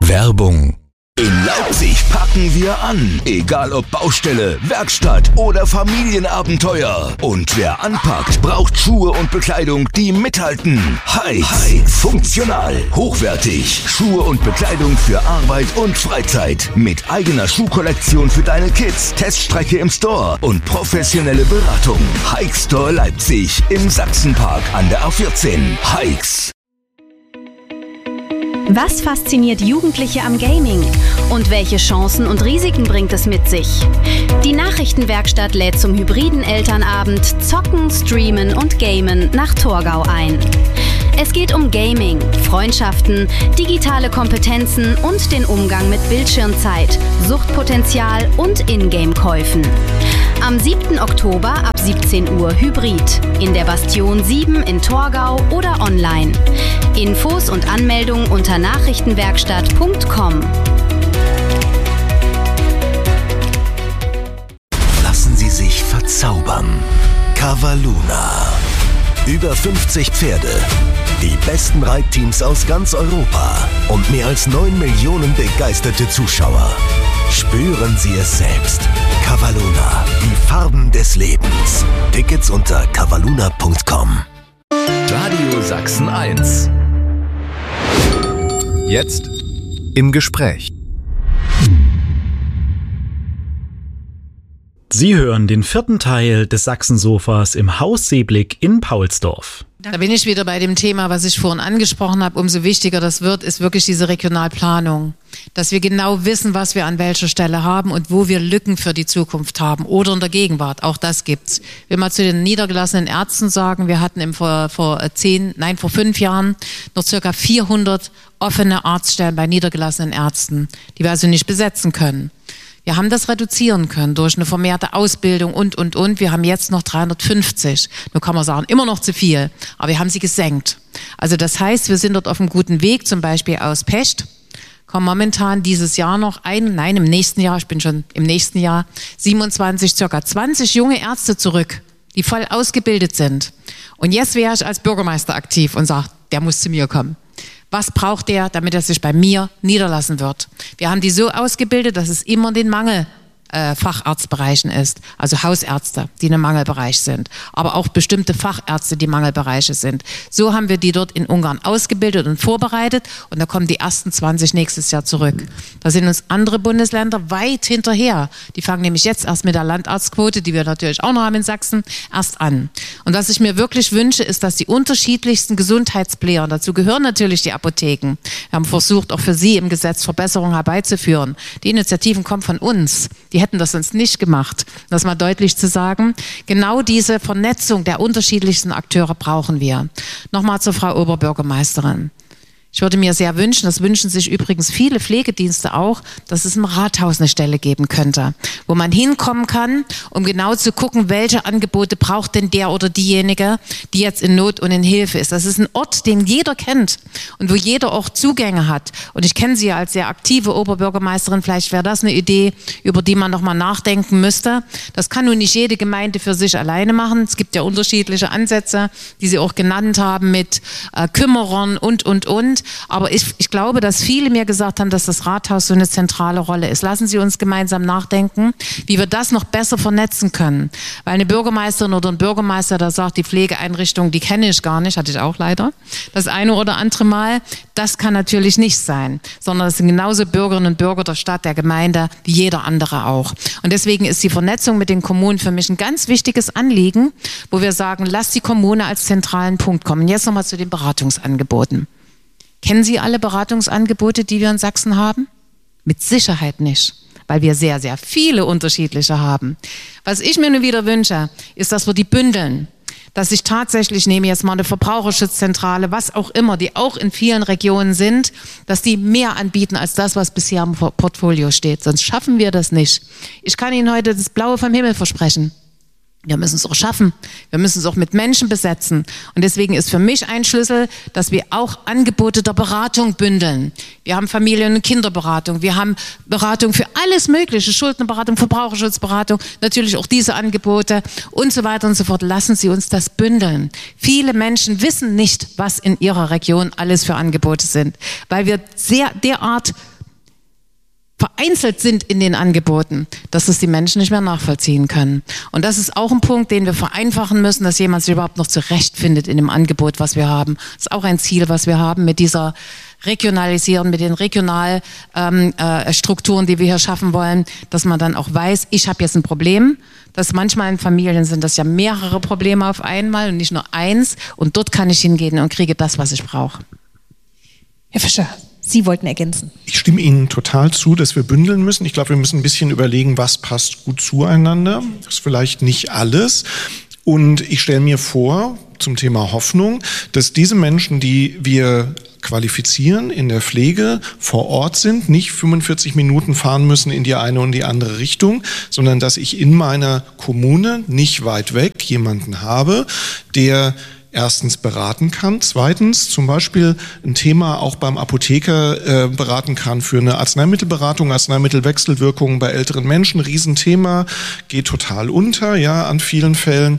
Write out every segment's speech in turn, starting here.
Werbung. In Leipzig packen wir an. Egal ob Baustelle, Werkstatt oder Familienabenteuer. Und wer anpackt, braucht Schuhe und Bekleidung, die mithalten. Hikes. Funktional, hochwertig. Schuhe und Bekleidung für Arbeit und Freizeit. Mit eigener Schuhkollektion für deine Kids, Teststrecke im Store und professionelle Beratung. Hike Store Leipzig im Sachsenpark an der A14. Hikes. Was fasziniert Jugendliche am Gaming? Und welche Chancen und Risiken bringt es mit sich? Die Nachrichtenwerkstatt lädt zum hybriden Elternabend Zocken, Streamen und Gamen nach Torgau ein. Es geht um Gaming, Freundschaften, digitale Kompetenzen und den Umgang mit Bildschirmzeit, Suchtpotenzial und Ingame-Käufen. Am 7. Oktober ab 17 Uhr Hybrid in der Bastion 7 in Torgau oder online. Infos und Anmeldung unter nachrichtenwerkstatt.com. Lassen Sie sich verzaubern. Cavaluna. Über 50 Pferde. Die besten Reitteams aus ganz Europa und mehr als 9 Millionen begeisterte Zuschauer. Spüren Sie es selbst. Cavaluna, die Farben des Lebens. Tickets unter cavaluna.com. Radio Sachsen 1. Jetzt im Gespräch. Sie hören den 4. Teil des Sachsensofas im Haus Seeblick in Paulsdorf. Da bin ich wieder bei dem Thema, was ich vorhin angesprochen habe. Umso wichtiger das wird, ist wirklich diese Regionalplanung. Dass wir genau wissen, was wir an welcher Stelle haben und wo wir Lücken für die Zukunft haben oder in der Gegenwart. Auch das gibt's. Ich will mal zu den niedergelassenen Ärzten sagen, wir hatten vor 5 Jahren noch circa 400 offene Arztstellen bei niedergelassenen Ärzten, die wir also nicht besetzen können. Wir haben das reduzieren können durch eine vermehrte Ausbildung und. Wir haben jetzt noch 350. Nun kann man sagen, immer noch zu viel, aber wir haben sie gesenkt. Also das heißt, wir sind dort auf einem guten Weg, zum Beispiel aus Pecht. Kommen momentan dieses Jahr noch im nächsten Jahr, ich bin schon im nächsten Jahr, 27, circa 20 junge Ärzte zurück, die voll ausgebildet sind. Und jetzt wäre ich als Bürgermeister aktiv und sage, der muss zu mir kommen. Was braucht der, damit er sich bei mir niederlassen wird? Wir haben die so ausgebildet, dass es immer den Mangel Facharztbereichen ist, also Hausärzte, die in einem Mangelbereich sind, aber auch bestimmte Fachärzte, die Mangelbereiche sind. So haben wir die dort in Ungarn ausgebildet und vorbereitet und da kommen die ersten 20 nächstes Jahr zurück. Da sind uns andere Bundesländer weit hinterher. Die fangen nämlich jetzt erst mit der Landarztquote, die wir natürlich auch noch haben in Sachsen, erst an. Und was ich mir wirklich wünsche, ist, dass die unterschiedlichsten Gesundheitsplayer, dazu gehören natürlich die Apotheken, wir haben versucht, auch für sie im Gesetz Verbesserungen herbeizuführen. Die Initiativen kommen von uns. Die hätten das sonst nicht gemacht. Das mal deutlich zu sagen. Genau diese Vernetzung der unterschiedlichsten Akteure brauchen wir. Nochmal zur Frau Oberbürgermeisterin. Ich würde mir sehr wünschen, das wünschen sich übrigens viele Pflegedienste auch, dass es im Rathaus eine Stelle geben könnte, wo man hinkommen kann, um genau zu gucken, welche Angebote braucht denn der oder diejenige, die jetzt in Not und in Hilfe ist. Das ist ein Ort, den jeder kennt und wo jeder auch Zugänge hat. Und ich kenne Sie ja als sehr aktive Oberbürgermeisterin, vielleicht wäre das eine Idee, über die man nochmal nachdenken müsste. Das kann nun nicht jede Gemeinde für sich alleine machen. Es gibt ja unterschiedliche Ansätze, die Sie auch genannt haben mit Kümmerern und. Aber ich glaube, dass viele mir gesagt haben, dass das Rathaus so eine zentrale Rolle ist. Lassen Sie uns gemeinsam nachdenken, wie wir das noch besser vernetzen können. Weil eine Bürgermeisterin oder ein Bürgermeister, der sagt, die Pflegeeinrichtung, die kenne ich gar nicht, hatte ich auch leider, das eine oder andere Mal, das kann natürlich nicht sein. Sondern es sind genauso Bürgerinnen und Bürger der Stadt, der Gemeinde, wie jeder andere auch. Und deswegen ist die Vernetzung mit den Kommunen für mich ein ganz wichtiges Anliegen, wo wir sagen, lass die Kommune als zentralen Punkt kommen. Jetzt nochmal zu den Beratungsangeboten. Kennen Sie alle Beratungsangebote, die wir in Sachsen haben? Mit Sicherheit nicht, weil wir sehr, sehr viele unterschiedliche haben. Was ich mir nun wieder wünsche, ist, dass wir die bündeln. Dass ich tatsächlich, nehme jetzt mal eine Verbraucherschutzzentrale, was auch immer, die auch in vielen Regionen sind, dass die mehr anbieten als das, was bisher im Portfolio steht. Sonst schaffen wir das nicht. Ich kann Ihnen heute das Blaue vom Himmel versprechen. Wir müssen es auch schaffen. Wir müssen es auch mit Menschen besetzen. Und deswegen ist für mich ein Schlüssel, dass wir auch Angebote der Beratung bündeln. Wir haben Familien- und Kinderberatung. Wir haben Beratung für alles Mögliche. Schuldenberatung, Verbraucherschutzberatung, natürlich auch diese Angebote und so weiter und so fort. Lassen Sie uns das bündeln. Viele Menschen wissen nicht, was in ihrer Region alles für Angebote sind, weil wir derart vereinzelt sind in den Angeboten, dass das die Menschen nicht mehr nachvollziehen können. Und das ist auch ein Punkt, den wir vereinfachen müssen, dass jemand sich überhaupt noch zurechtfindet in dem Angebot, was wir haben. Das ist auch ein Ziel, was wir haben mit dieser Regionalisieren, mit den Regionalstrukturen, die wir hier schaffen wollen, dass man dann auch weiß, ich habe jetzt ein Problem. Dass manchmal in Familien sind das ja mehrere Probleme auf einmal und nicht nur eins. Und dort kann ich hingehen und kriege das, was ich brauche. Herr Fischer, Sie wollten ergänzen. Ich stimme Ihnen total zu, dass wir bündeln müssen. Ich glaube, wir müssen ein bisschen überlegen, was passt gut zueinander. Das ist vielleicht nicht alles. Und ich stelle mir vor, zum Thema Hoffnung, dass diese Menschen, die wir qualifizieren in der Pflege, vor Ort sind, nicht 45 Minuten fahren müssen in die eine und die andere Richtung, sondern dass ich in meiner Kommune nicht weit weg jemanden habe, der erstens beraten kann, zweitens zum Beispiel ein Thema auch beim Apotheker beraten kann für eine Arzneimittelberatung, Arzneimittelwechselwirkungen bei älteren Menschen, Riesenthema, geht total unter, ja, an vielen Fällen.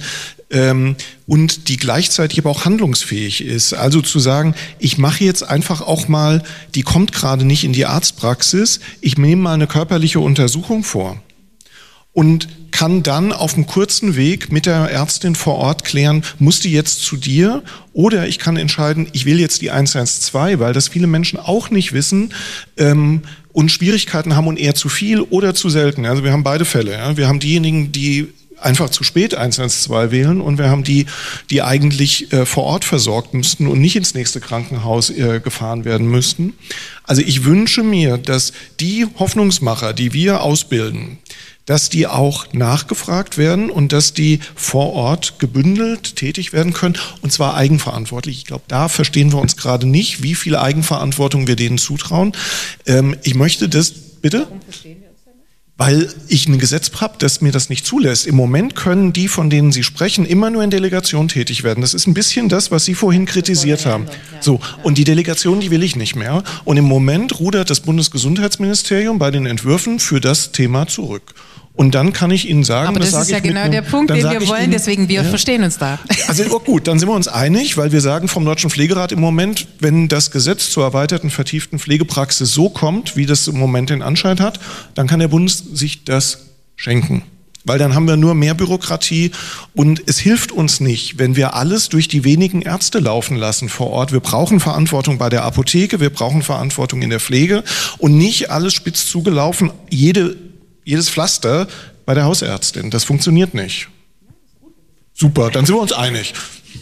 Und die gleichzeitig aber auch handlungsfähig ist. Also zu sagen, ich mache jetzt einfach auch mal, die kommt gerade nicht in die Arztpraxis, ich nehme mal eine körperliche Untersuchung vor und kann dann auf einem kurzen Weg mit der Ärztin vor Ort klären, muss die jetzt zu dir, oder ich kann entscheiden, ich will jetzt die 112, weil das viele Menschen auch nicht wissen und Schwierigkeiten haben und eher zu viel oder zu selten. Also wir haben beide Fälle. Ja? Wir haben diejenigen, die einfach zu spät 112 wählen, und wir haben die eigentlich vor Ort versorgt müssten und nicht ins nächste Krankenhaus gefahren werden müssten. Also ich wünsche mir, dass die Hoffnungsmacher, die wir ausbilden, dass die auch nachgefragt werden und dass die vor Ort gebündelt tätig werden können, und zwar eigenverantwortlich. Ich glaube, da verstehen wir uns gerade nicht, wie viel Eigenverantwortung wir denen zutrauen. Ich möchte das, bitte? Warum verstehen wir uns denn nicht? Weil ich ein Gesetz habe, das mir das nicht zulässt. Im Moment können die, von denen Sie sprechen, immer nur in Delegation tätig werden. Das ist ein bisschen das, was Sie vorhin kritisiert haben. So, und die Delegation, die will ich nicht mehr. Und im Moment rudert das Bundesgesundheitsministerium bei den Entwürfen für das Thema zurück. Und dann kann ich Ihnen sagen, aber das ist ja genau der Punkt, den wir wollen, deswegen wir verstehen uns da. Also gut, dann sind wir uns einig, weil wir sagen vom Deutschen Pflegerat im Moment, wenn das Gesetz zur erweiterten, vertieften Pflegepraxis so kommt, wie das im Moment den Anschein hat, dann kann der Bund sich das schenken. Weil dann haben wir nur mehr Bürokratie, und es hilft uns nicht, wenn wir alles durch die wenigen Ärzte laufen lassen vor Ort. Wir brauchen Verantwortung bei der Apotheke, wir brauchen Verantwortung in der Pflege und nicht alles spitz zugelaufen, jedes Pflaster bei der Hausärztin. Das funktioniert nicht. Super, dann sind wir uns einig.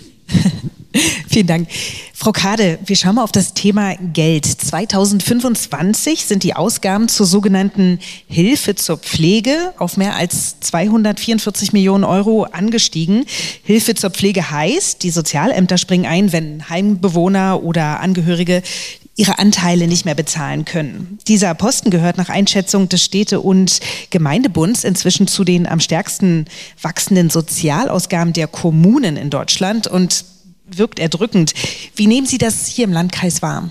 Vielen Dank. Frau Kade, wir schauen mal auf das Thema Geld. 2025 sind die Ausgaben zur sogenannten Hilfe zur Pflege auf mehr als 244 Millionen Euro angestiegen. Hilfe zur Pflege heißt, die Sozialämter springen ein, wenn Heimbewohner oder Angehörige ihre Anteile nicht mehr bezahlen können. Dieser Posten gehört nach Einschätzung des Städte- und Gemeindebunds inzwischen zu den am stärksten wachsenden Sozialausgaben der Kommunen in Deutschland und wirkt erdrückend. Wie nehmen Sie das hier im Landkreis wahr?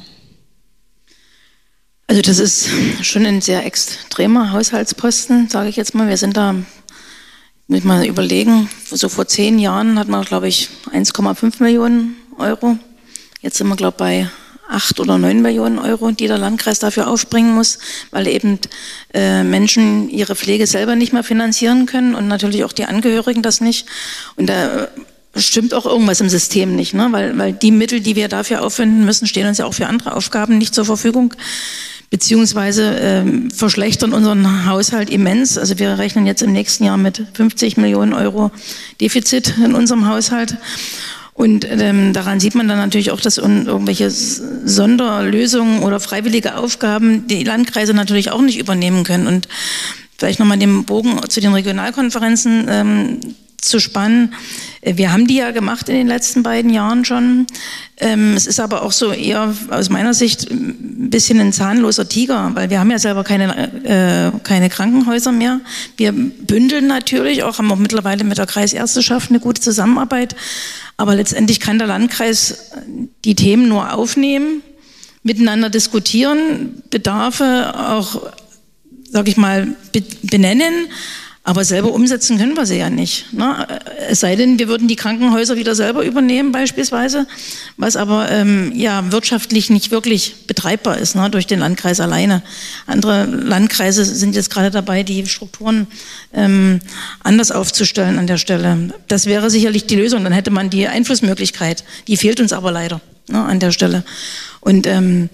Also das ist schon ein sehr extremer Haushaltsposten, sage ich jetzt mal. Wir sind da, muss ich mal überlegen, so vor 10 Jahren hatten wir, glaube ich, 1,5 Millionen Euro. Jetzt sind wir, glaube ich, bei 8 oder 9 Millionen Euro, die der Landkreis dafür aufbringen muss, weil eben Menschen ihre Pflege selber nicht mehr finanzieren können und natürlich auch die Angehörigen das nicht. Und da stimmt auch irgendwas im System nicht, ne? Weil die Mittel, die wir dafür aufwenden müssen, stehen uns ja auch für andere Aufgaben nicht zur Verfügung, beziehungsweise verschlechtern unseren Haushalt immens. Also wir rechnen jetzt im nächsten Jahr mit 50 Millionen Euro Defizit in unserem Haushalt. Und daran sieht man dann natürlich auch, dass irgendwelche Sonderlösungen oder freiwillige Aufgaben die Landkreise natürlich auch nicht übernehmen können. Und vielleicht nochmal den Bogen zu den Regionalkonferenzen zu spannen. Wir haben die ja gemacht in den letzten beiden Jahren schon. Es ist aber auch so eher aus meiner Sicht ein bisschen ein zahnloser Tiger, weil wir haben ja selber keine Krankenhäuser mehr. Wir bündeln natürlich auch, haben auch mittlerweile mit der Kreisärzteschaft eine gute Zusammenarbeit. Aber letztendlich kann der Landkreis die Themen nur aufnehmen, miteinander diskutieren, Bedarfe auch, sag ich mal, benennen. Aber selber umsetzen können wir sie ja nicht. Ne? Es sei denn, wir würden die Krankenhäuser wieder selber übernehmen beispielsweise, was aber wirtschaftlich nicht wirklich betreibbar ist, ne? Durch den Landkreis alleine. Andere Landkreise sind jetzt gerade dabei, die Strukturen anders aufzustellen an der Stelle. Das wäre sicherlich die Lösung. Dann hätte man die Einflussmöglichkeit. Die fehlt uns aber leider, ne, an der Stelle. Und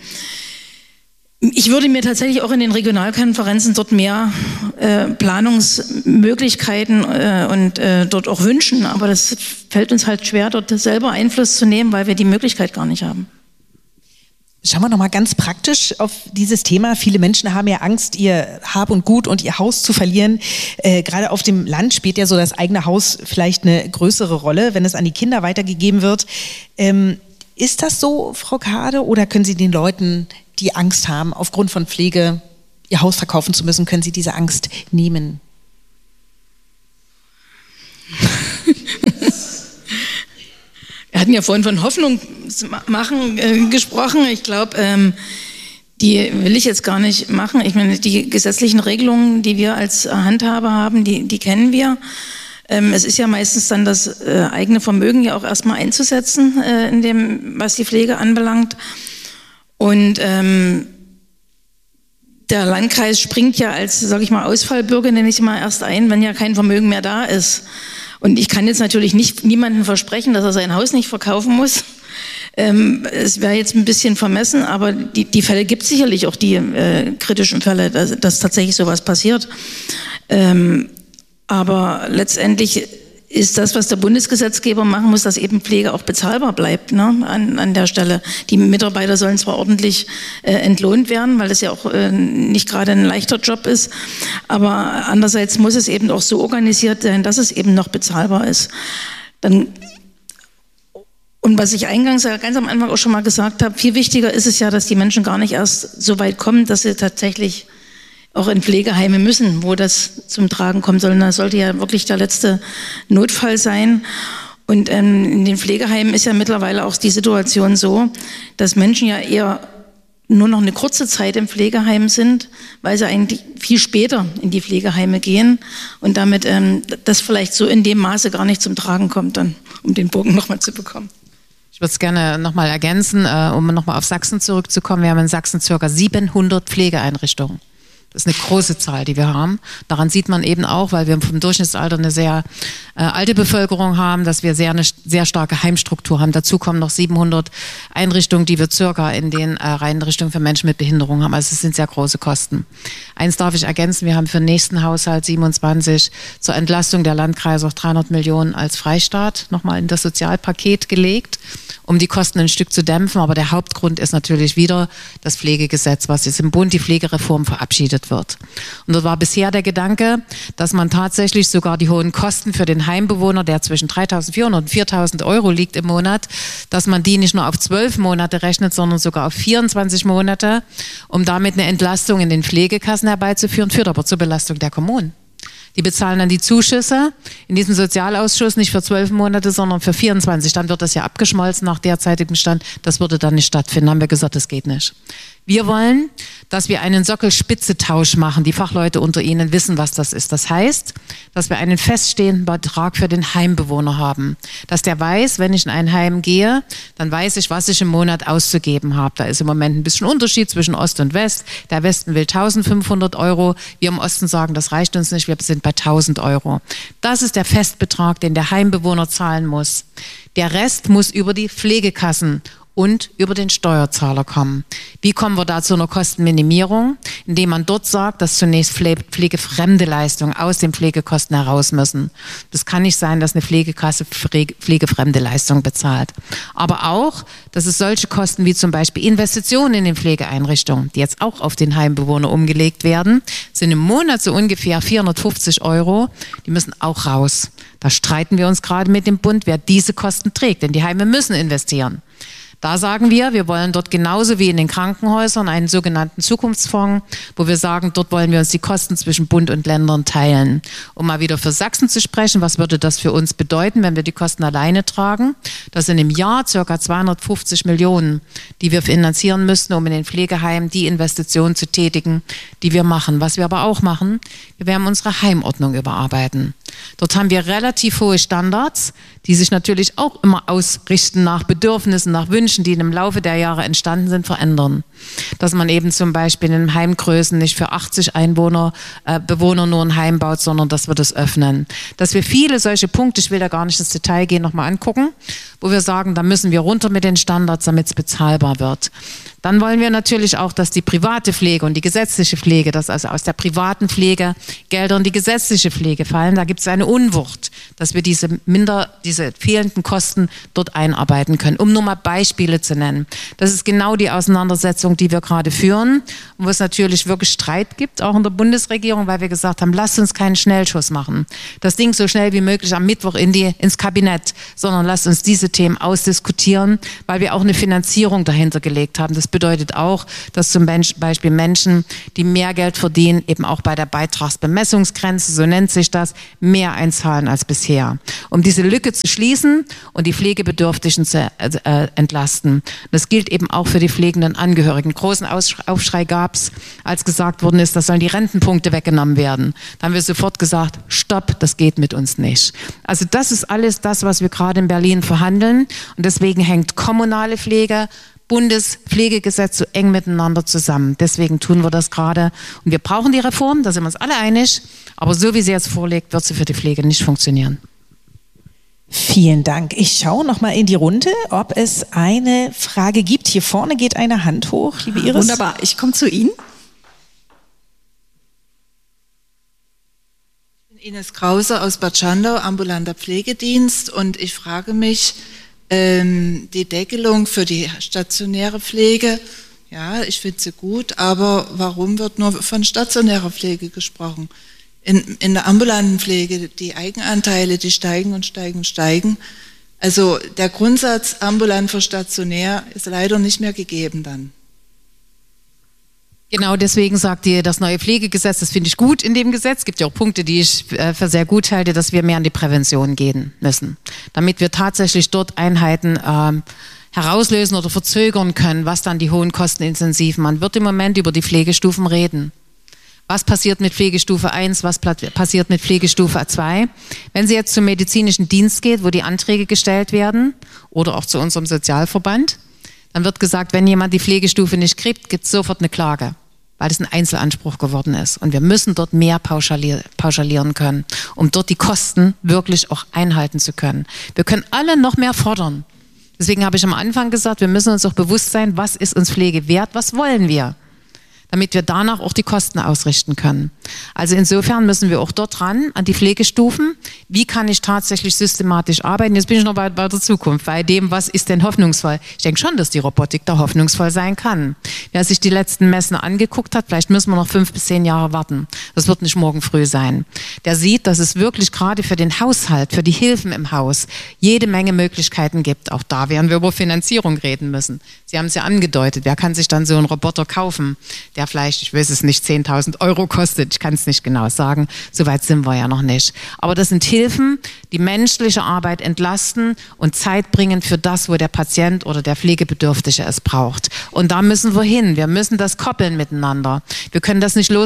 ich würde mir tatsächlich auch in den Regionalkonferenzen dort mehr Planungsmöglichkeiten und dort auch wünschen, aber das fällt uns halt schwer, dort selber Einfluss zu nehmen, weil wir die Möglichkeit gar nicht haben. Schauen wir nochmal ganz praktisch auf dieses Thema. Viele Menschen haben ja Angst, ihr Hab und Gut und ihr Haus zu verlieren. Gerade auf dem Land spielt ja so das eigene Haus vielleicht eine größere Rolle, wenn es an die Kinder weitergegeben wird. Ist das so, Frau Kade, oder können Sie den Leuten, die Angst haben, aufgrund von Pflege ihr Haus verkaufen zu müssen, können Sie diese Angst nehmen? Wir hatten ja vorhin von Hoffnung machen gesprochen. Ich glaube, die will ich jetzt gar nicht machen. Ich meine, die gesetzlichen Regelungen, die wir als Handhaber haben, die kennen wir. Es ist ja meistens dann das eigene Vermögen ja auch erstmal einzusetzen, in dem, was die Pflege anbelangt. Und der Landkreis springt ja als, sage ich mal, Ausfallbürger, nenne ich es mal, erst ein, wenn ja kein Vermögen mehr da ist. Und ich kann jetzt natürlich niemandem versprechen, dass er sein Haus nicht verkaufen muss. Es wäre jetzt ein bisschen vermessen, aber die Fälle gibt es sicherlich auch, die kritischen Fälle, dass tatsächlich sowas passiert. Aber letztendlich ist das, was der Bundesgesetzgeber machen muss, dass eben Pflege auch bezahlbar bleibt, ne, an der Stelle. Die Mitarbeiter sollen zwar ordentlich entlohnt werden, weil das ja auch nicht gerade ein leichter Job ist, aber andererseits muss es eben auch so organisiert sein, dass es eben noch bezahlbar ist. Und was ich eingangs ganz am Anfang auch schon mal gesagt habe, viel wichtiger ist es ja, dass die Menschen gar nicht erst so weit kommen, dass sie tatsächlich auch in Pflegeheime müssen, wo das zum Tragen kommen soll. Und das sollte ja wirklich der letzte Notfall sein. Und in den Pflegeheimen ist ja mittlerweile auch die Situation so, dass Menschen ja eher nur noch eine kurze Zeit im Pflegeheim sind, weil sie eigentlich viel später in die Pflegeheime gehen und damit das vielleicht so in dem Maße gar nicht zum Tragen kommt, dann, um den Bogen nochmal zu bekommen. Ich würde es gerne nochmal ergänzen, um nochmal auf Sachsen zurückzukommen. Wir haben in Sachsen ca. 700 Pflegeeinrichtungen. Das ist eine große Zahl, die wir haben. Daran sieht man eben auch, weil wir vom Durchschnittsalter eine sehr alte Bevölkerung haben, dass wir eine sehr starke Heimstruktur haben. Dazu kommen noch 700 Einrichtungen, die wir circa in den Einrichtungen für Menschen mit Behinderung haben. Also es sind sehr große Kosten. Eins darf ich ergänzen, wir haben für den nächsten Haushalt 27 zur Entlastung der Landkreise auch 300 Millionen als Freistaat nochmal in das Sozialpaket gelegt, um die Kosten ein Stück zu dämpfen. Aber der Hauptgrund ist natürlich wieder das Pflegegesetz, was jetzt im Bund die Pflegereform verabschiedet wird. Und dort war bisher der Gedanke, dass man tatsächlich sogar die hohen Kosten für den Heimbewohner, der zwischen 3.400 und 4.000 Euro liegt im Monat, dass man die nicht nur auf 12 Monate rechnet, sondern sogar auf 24 Monate, um damit eine Entlastung in den Pflegekassen herbeizuführen, führt aber zur Belastung der Kommunen. Die bezahlen dann die Zuschüsse in diesem Sozialausschuss nicht für 12 Monate, sondern für 24. Dann wird das ja abgeschmolzen nach derzeitigem Stand. Das würde dann nicht stattfinden. Haben wir gesagt, das geht nicht. Wir wollen, dass wir einen Sockelspitzetausch machen. Die Fachleute unter Ihnen wissen, was das ist. Das heißt, dass wir einen feststehenden Betrag für den Heimbewohner haben. Dass der weiß, wenn ich in ein Heim gehe, dann weiß ich, was ich im Monat auszugeben habe. Da ist im Moment ein bisschen Unterschied zwischen Ost und West. Der Westen will 1.500 Euro. Wir im Osten sagen, das reicht uns nicht. Wir sind bei 1.000 Euro. Das ist der Festbetrag, den der Heimbewohner zahlen muss. Der Rest muss über die Pflegekassen und über den Steuerzahler kommen. Wie kommen wir da zu einer Kostenminimierung? Indem man dort sagt, dass zunächst pflegefremde Leistungen aus den Pflegekosten heraus müssen. Das kann nicht sein, dass eine Pflegekasse pflegefremde Leistungen bezahlt. Aber auch, dass es solche Kosten wie zum Beispiel Investitionen in den Pflegeeinrichtungen, die jetzt auch auf den Heimbewohner umgelegt werden, sind im Monat so ungefähr 450 Euro. Die müssen auch raus. Da streiten wir uns gerade mit dem Bund, wer diese Kosten trägt, denn die Heime müssen investieren. Da sagen wir wollen dort genauso wie in den Krankenhäusern einen sogenannten Zukunftsfonds, wo wir sagen, dort wollen wir uns die Kosten zwischen Bund und Ländern teilen. Um mal wieder für Sachsen zu sprechen, was würde das für uns bedeuten, wenn wir die Kosten alleine tragen? Das sind im Jahr ca. 250 Millionen, die wir finanzieren müssen, um in den Pflegeheimen die Investitionen zu tätigen, die wir machen. Was wir aber auch machen, wir werden unsere Heimordnung überarbeiten. Dort haben wir relativ hohe Standards, die sich natürlich auch immer ausrichten nach Bedürfnissen, nach Wünschen, die im Laufe der Jahre entstanden sind, verändern. Dass man eben zum Beispiel in Heimgrößen nicht für 80 Bewohner nur ein Heim baut, sondern dass wir das öffnen. Dass wir viele solche Punkte, ich will da gar nicht ins Detail gehen, nochmal angucken, wo wir sagen, da müssen wir runter mit den Standards, damit es bezahlbar wird. Dann wollen wir natürlich auch, dass die private Pflege und die gesetzliche Pflege, dass also aus der privaten Pflege Gelder in die gesetzliche Pflege fallen. Da gibt es eine Unwucht, dass wir diese fehlenden Kosten dort einarbeiten können. Um nur mal Beispiele zu nennen. Das ist genau die Auseinandersetzung, die wir gerade führen und wo es natürlich wirklich Streit gibt, auch in der Bundesregierung, weil wir gesagt haben, lasst uns keinen Schnellschuss machen. Das Ding so schnell wie möglich am Mittwoch ins Kabinett, sondern lasst uns diese Themen ausdiskutieren, weil wir auch eine Finanzierung dahinter gelegt haben. Das bedeutet auch, dass zum Beispiel Menschen, die mehr Geld verdienen, eben auch bei der Beitragsbemessungsgrenze, so nennt sich das, mehr einzahlen als bisher. Um diese Lücke zu schließen und die Pflegebedürftigen zu entlasten. Das gilt eben auch für die pflegenden Angehörigen. Großen Aufschrei gab es, als gesagt worden ist, das sollen die Rentenpunkte weggenommen werden. Da haben wir sofort gesagt, stopp, das geht mit uns nicht. Also das ist alles das, was wir gerade in Berlin verhandeln. Und deswegen hängt kommunale Pflege, Bundespflegegesetz so eng miteinander zusammen. Deswegen tun wir das gerade. Und wir brauchen die Reform, da sind wir uns alle einig. Aber so wie sie jetzt vorliegt, wird sie für die Pflege nicht funktionieren. Vielen Dank. Ich schaue noch mal in die Runde, ob es eine Frage gibt. Hier vorne geht eine Hand hoch, liebe Iris. Wunderbar, ich komme zu Ihnen. Ich bin Ines Krause aus Bad Schandau, ambulanter Pflegedienst, und ich frage mich, die Deckelung für die stationäre Pflege, ja, ich finde sie gut, aber warum wird nur von stationärer Pflege gesprochen? In der ambulanten Pflege, die Eigenanteile, die steigen und steigen und steigen. Also der Grundsatz ambulant für stationär ist leider nicht mehr gegeben dann. Genau, deswegen sagt ihr das neue Pflegegesetz, das finde ich gut in dem Gesetz. Es gibt ja auch Punkte, die ich für sehr gut halte, dass wir mehr an die Prävention gehen müssen. Damit wir tatsächlich dort Einheiten herauslösen oder verzögern können, was dann die hohen Kosten intensiv. Man wird im Moment über die Pflegestufen reden. Was passiert mit Pflegestufe 1, was passiert mit Pflegestufe 2? Wenn sie jetzt zum medizinischen Dienst geht, wo die Anträge gestellt werden, oder auch zu unserem Sozialverband, dann wird gesagt, wenn jemand die Pflegestufe nicht kriegt, gibt es sofort eine Klage, weil es ein Einzelanspruch geworden ist. Und wir müssen dort mehr pauschalieren können, um dort die Kosten wirklich auch einhalten zu können. Wir können alle noch mehr fordern. Deswegen habe ich am Anfang gesagt, wir müssen uns auch bewusst sein, was ist uns Pflege wert, was wollen wir, damit wir danach auch die Kosten ausrichten können. Also insofern müssen wir auch dort ran, an die Pflegestufen. Wie kann ich tatsächlich systematisch arbeiten? Jetzt bin ich noch bei der Zukunft, bei dem, was ist denn hoffnungsvoll? Ich denke schon, dass die Robotik da hoffnungsvoll sein kann. Wer sich die letzten Messen angeguckt hat, vielleicht müssen wir noch 5 bis 10 Jahre warten. Das wird nicht morgen früh sein. Der sieht, dass es wirklich gerade für den Haushalt, für die Hilfen im Haus, jede Menge Möglichkeiten gibt. Auch da werden wir über Finanzierung reden müssen. Sie haben es ja angedeutet. Wer kann sich dann so einen Roboter kaufen, der vielleicht, ich weiß es nicht, 10.000 Euro kostet? Ich kann es nicht genau sagen. Soweit sind wir ja noch nicht. Aber das sind Hilfen, die menschliche Arbeit entlasten und Zeit bringen für das, wo der Patient oder der Pflegebedürftige es braucht. Und da müssen wir hin. Wir müssen das koppeln miteinander. Wir können das nicht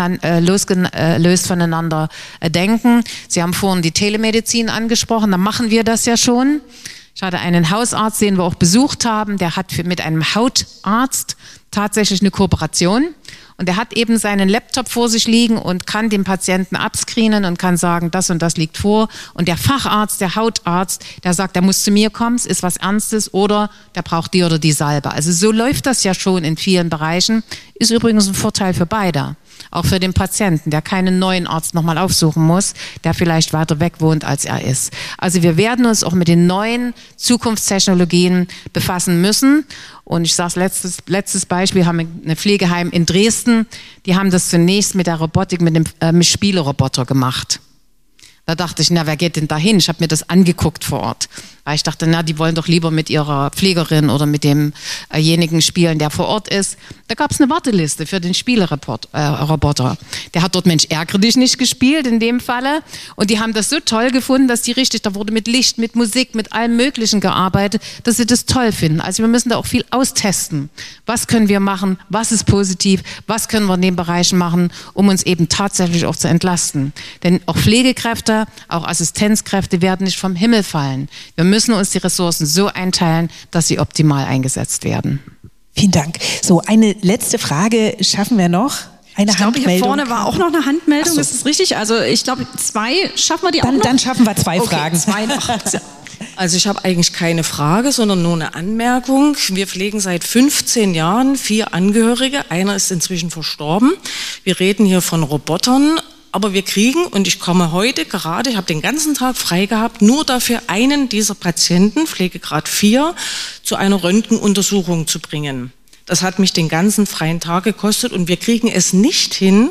losgelöst voneinander denken. Sie haben vorhin die Telemedizin angesprochen. Da machen wir das ja schon. Ich hatte einen Hausarzt, den wir auch besucht haben, der hat mit einem Hautarzt tatsächlich eine Kooperation. Und der hat eben seinen Laptop vor sich liegen und kann den Patienten abscreenen und kann sagen, das und das liegt vor. Und der Facharzt, der Hautarzt, der sagt, der muss zu mir kommen, es ist was Ernstes oder der braucht die oder die Salbe. Also so läuft das ja schon in vielen Bereichen. Ist übrigens ein Vorteil für beide. Auch für den Patienten, der keinen neuen Arzt nochmal aufsuchen muss, der vielleicht weiter weg wohnt, als er ist. Also wir werden uns auch mit den neuen Zukunftstechnologien befassen müssen. Und ich sage letztes Beispiel, haben wir ein Pflegeheim in Dresden, die haben das zunächst mit der Robotik, mit dem Spieleroboter gemacht. Da dachte ich, na, wer geht denn da hin? Ich habe mir das angeguckt vor Ort. Weil ich dachte, na, die wollen doch lieber mit ihrer Pflegerin oder mit demjenigen spielen, der vor Ort ist. Da gab es eine Warteliste für den Spieleroboter. Der hat dort Mensch, ärgere dich nicht gespielt in dem Falle. Und die haben das so toll gefunden, dass die richtig, da wurde mit Licht, mit Musik, mit allem Möglichen gearbeitet, dass sie das toll finden. Also wir müssen da auch viel austesten. Was können wir machen? Was ist positiv? Was können wir in den Bereichen machen, um uns eben tatsächlich auch zu entlasten? Denn auch Pflegekräfte, auch Assistenzkräfte werden nicht vom Himmel fallen. Wir müssen uns die Ressourcen so einteilen, dass sie optimal eingesetzt werden. Vielen Dank. So, eine letzte Frage schaffen wir noch. Eine Handmeldung. Hier vorne war auch noch eine Handmeldung, so. Ist das richtig? Also ich glaube, 2 schaffen wir die auch noch? Dann schaffen wir 2 Fragen. 2 noch. Also ich habe eigentlich keine Frage, sondern nur eine Anmerkung. Wir pflegen seit 15 Jahren 4 Angehörige. Einer ist inzwischen verstorben. Wir reden hier von Robotern. Aber wir kriegen, und ich komme heute gerade, ich habe den ganzen Tag frei gehabt, nur dafür einen dieser Patienten, Pflegegrad 4, zu einer Röntgenuntersuchung zu bringen. Das hat mich den ganzen freien Tag gekostet und wir kriegen es nicht hin,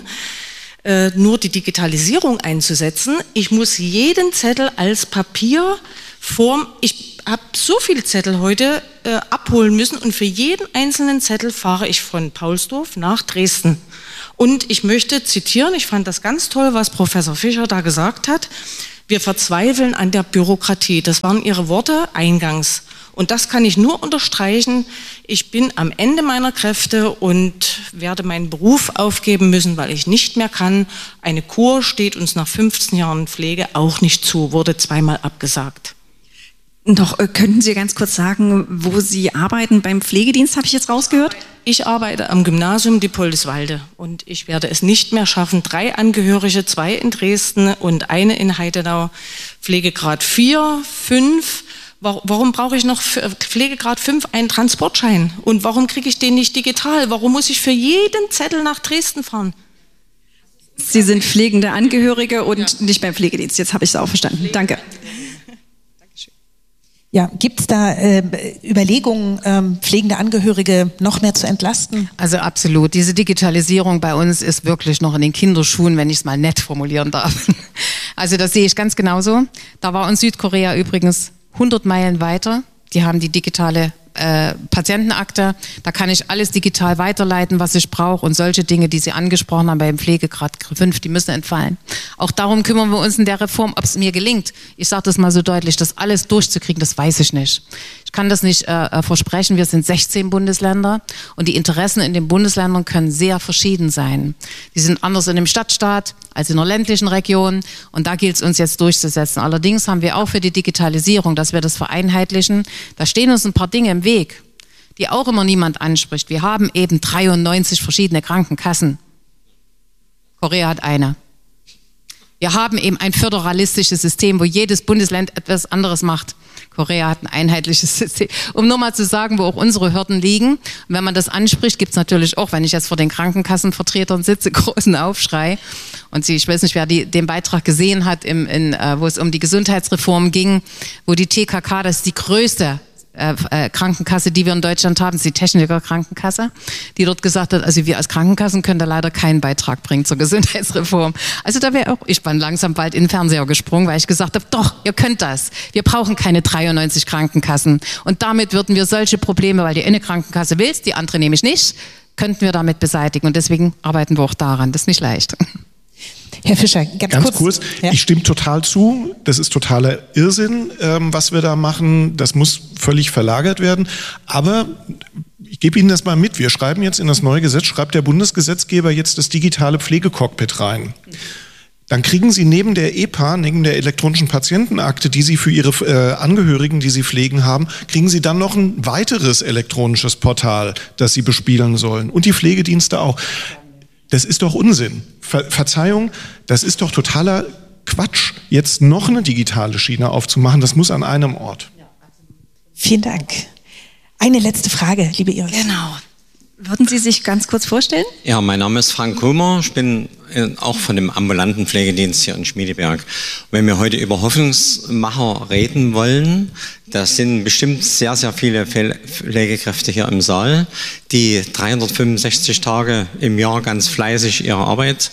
nur die Digitalisierung einzusetzen. Ich muss jeden Zettel als Papierform, ich habe so viele Zettel heute abholen müssen und für jeden einzelnen Zettel fahre ich von Paulsdorf nach Dresden. Und ich möchte zitieren, ich fand das ganz toll, was Professor Fischer da gesagt hat. Wir verzweifeln an der Bürokratie. Das waren Ihre Worte eingangs. Und das kann ich nur unterstreichen. Ich bin am Ende meiner Kräfte und werde meinen Beruf aufgeben müssen, weil ich nicht mehr kann. Eine Kur steht uns nach 15 Jahren Pflege auch nicht zu, wurde 2-mal abgesagt. Doch, könnten Sie ganz kurz sagen, wo Sie arbeiten beim Pflegedienst, habe ich jetzt rausgehört? Ich arbeite am Gymnasium Diepoldeswalde und ich werde es nicht mehr schaffen. 3 Angehörige, 2 in Dresden und eine in Heidenau. Pflegegrad 4, 5. Warum brauche ich noch für Pflegegrad 5 einen Transportschein? Und warum kriege ich den nicht digital? Warum muss ich für jeden Zettel nach Dresden fahren? Sie sind pflegende Angehörige und nicht beim Pflegedienst. Jetzt habe ich es auch verstanden. Danke. Ja, gibt es da Überlegungen, pflegende Angehörige noch mehr zu entlasten? Also absolut. Diese Digitalisierung bei uns ist wirklich noch in den Kinderschuhen, wenn ich es mal nett formulieren darf. Also das sehe ich ganz genauso. Da war uns Südkorea übrigens 100 Meilen weiter. Die haben die digitale Patientenakte. Da kann ich alles digital weiterleiten, was ich brauche. Und solche Dinge, die Sie angesprochen haben beim Pflegegrad 5, die müssen entfallen. Auch darum kümmern wir uns in der Reform, ob es mir gelingt. Ich sage das mal so deutlich, das alles durchzukriegen, das weiß ich nicht. Ich kann das nicht versprechen. Wir sind 16 Bundesländer und die Interessen in den Bundesländern können sehr verschieden sein. Die sind anders in dem Stadtstaat als in der ländlichen Region und da gilt es uns jetzt durchzusetzen. Allerdings haben wir auch für die Digitalisierung, dass wir das vereinheitlichen, da stehen uns ein paar Dinge im Weg, die auch immer niemand anspricht. Wir haben eben 93 verschiedene Krankenkassen. Korea hat eine. Wir haben eben ein föderalistisches System, wo jedes Bundesland etwas anderes macht. Korea hat ein einheitliches System. Um nur mal zu sagen, wo auch unsere Hürden liegen. Und wenn man das anspricht, gibt es natürlich auch, wenn ich jetzt vor den Krankenkassenvertretern sitze, großen Aufschrei. Und ich weiß nicht, wer den Beitrag gesehen hat, wo es um die Gesundheitsreform ging, wo die TKK, das ist die größte Krankenkasse, die wir in Deutschland haben, ist die Techniker Krankenkasse, die dort gesagt hat, also wir als Krankenkassen können da leider keinen Beitrag bringen zur Gesundheitsreform. Also da wäre auch, ich bin langsam bald in den Fernseher gesprungen, weil ich gesagt habe, doch, ihr könnt das. Wir brauchen keine 93 Krankenkassen. Und damit würden wir solche Probleme, weil die eine Krankenkasse willst, die andere nämlich nicht, könnten wir damit beseitigen. Und deswegen arbeiten wir auch daran. Das ist nicht leicht. Herr Fischer, ganz kurz. Ja. Ich stimme total zu. Das ist totaler Irrsinn, was wir da machen. Das muss völlig verlagert werden. Aber ich gebe Ihnen das mal mit. Wir schreiben jetzt in das neue Gesetz, schreibt der Bundesgesetzgeber jetzt das digitale Pflegecockpit rein. Dann kriegen Sie neben der EPA, neben der elektronischen Patientenakte, die Sie für Ihre Angehörigen, die Sie pflegen haben, kriegen Sie dann noch ein weiteres elektronisches Portal, das Sie bespielen sollen. Und die Pflegedienste auch. Das ist doch Unsinn. Verzeihung, das ist doch totaler Quatsch, jetzt noch eine digitale Schiene aufzumachen. Das muss an einem Ort. Vielen Dank. Eine letzte Frage, liebe Iris. Genau. Würden Sie sich ganz kurz vorstellen? Ja, mein Name ist Frank Kummer. Ich bin auch von dem ambulanten Pflegedienst hier in Schmiedeberg. Wenn wir heute über Hoffnungsmacher reden wollen, da sind bestimmt sehr, sehr viele Pflegekräfte hier im Saal, die 365 Tage im Jahr ganz fleißig ihre Arbeit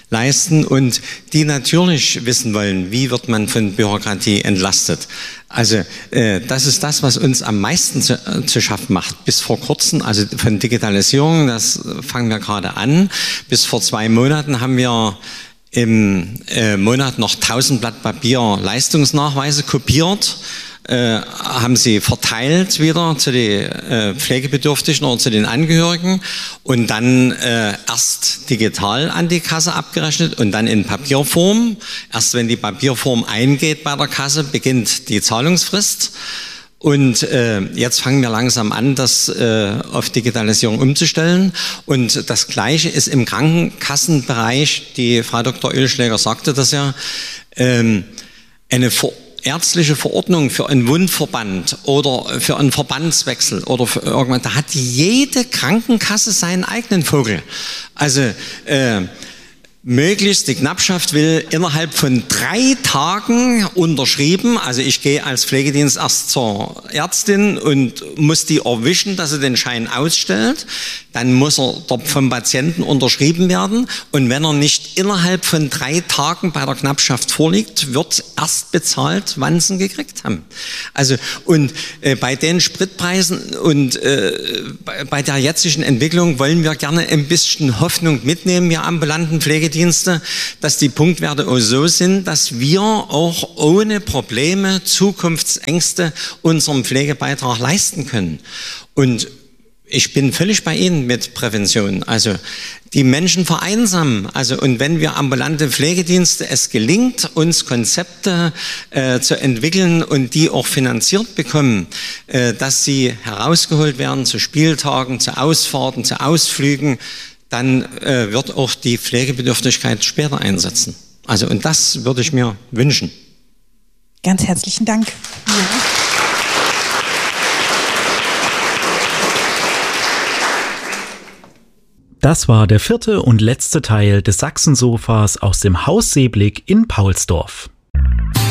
leisten und die natürlich wissen wollen, wie wird man von Bürokratie entlastet. Also das ist das, was uns am meisten zu schaffen macht. Bis vor kurzem, also von Digitalisierung, das fangen wir gerade an, bis vor 2 Monaten haben wir im Monat noch 1000 Blatt Papier Leistungsnachweise kopiert, haben sie verteilt wieder zu den Pflegebedürftigen oder zu den Angehörigen und dann erst digital an die Kasse abgerechnet und dann in Papierform. Erst wenn die Papierform eingeht bei der Kasse, beginnt die Zahlungsfrist. Und jetzt fangen wir langsam an, das auf Digitalisierung umzustellen. Und das Gleiche ist im Krankenkassenbereich, die Frau Dr. Oehlschläger sagte das ja, eine ärztliche Verordnung für einen Wundverband oder für einen Verbandswechsel oder für irgendwann, da hat jede Krankenkasse seinen eigenen Vogel. Also möglichst, die Knappschaft will innerhalb von 3 Tagen unterschrieben. Also ich gehe als Pflegedienst erst zur Ärztin und muss die erwischen, dass sie den Schein ausstellt. Dann muss er dort vom Patienten unterschrieben werden. Und wenn er nicht innerhalb von 3 Tagen bei der Knappschaft vorliegt, wird erst bezahlt, wann sie ihn gekriegt haben. Also und bei den Spritpreisen und bei der jetzigen Entwicklung wollen wir gerne ein bisschen Hoffnung mitnehmen, wir ambulanten Pflegedienste, dass die Punktwerte auch so sind, dass wir auch ohne Probleme, Zukunftsängste unseren Pflegebeitrag leisten können. Und ich bin völlig bei Ihnen mit Prävention. Also die Menschen vereinsamen. Also und wenn wir ambulante Pflegedienste es gelingt, uns Konzepte zu entwickeln und die auch finanziert bekommen, dass sie herausgeholt werden zu Spieltagen, zu Ausfahrten, zu Ausflügen, dann wird auch die Pflegebedürftigkeit später einsetzen. Also und das würde ich mir wünschen. Ganz herzlichen Dank. Ja. Das war der 4. und letzte Teil des Sachsensofas aus dem Haus Seeblick in Paulsdorf.